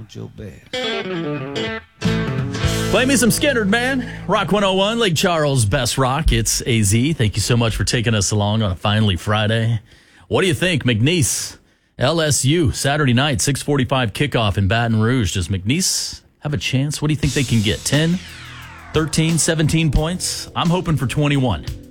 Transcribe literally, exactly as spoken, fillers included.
your best. Play me some Skynyrd, man. Rock one oh one, Lake Charles, Best Rock. It's A Z. Thank you so much for taking us along on a finally Friday. What do you think? McNeese, L S U, Saturday night, six forty-five kickoff in Baton Rouge. Does McNeese have a chance? What do you think they can get? ten, thirteen, seventeen points? I'm hoping for twenty-one.